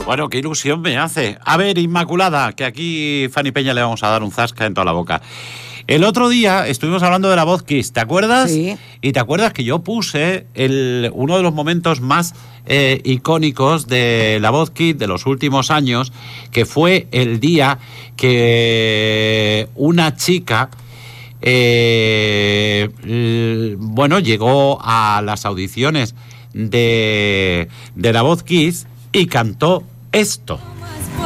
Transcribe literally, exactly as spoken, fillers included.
Bueno, qué ilusión me hace. A ver, Inmaculada, que aquí Fanny Peña le vamos a dar un zasca en toda la boca. El otro día estuvimos hablando de la voz Kiss, ¿te acuerdas? Sí. Y te acuerdas que yo puse el, uno de los momentos más eh, icónicos de la voz Kiss de los últimos años, que fue el día que una chica, eh, bueno, llegó a las audiciones de, de la voz Kiss y cantó esto.